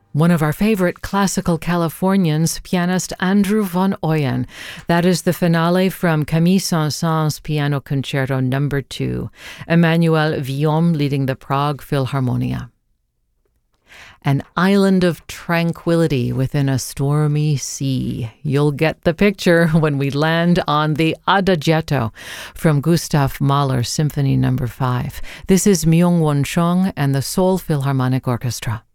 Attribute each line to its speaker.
Speaker 1: One of our favorite classical Californians, pianist Andrew von Oyen. That is the finale from Camille Saint-Saëns' Piano Concerto No. 2, Emmanuel Villaume leading the Prague Philharmonia. An island of tranquility within a stormy sea. You'll get the picture when we land on the Adagietto from Gustav Mahler Symphony No. 5. This is Myung-Whun Chung and the Seoul Philharmonic Orchestra.